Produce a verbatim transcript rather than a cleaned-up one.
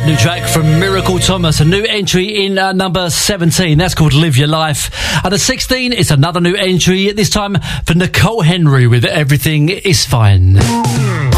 up, new track from Miracle Thomas, a new entry in uh, number seventeen. That's called Live Your Life. And at sixteen, it's another new entry, this time for Nicole Henry with Everything Is Fine.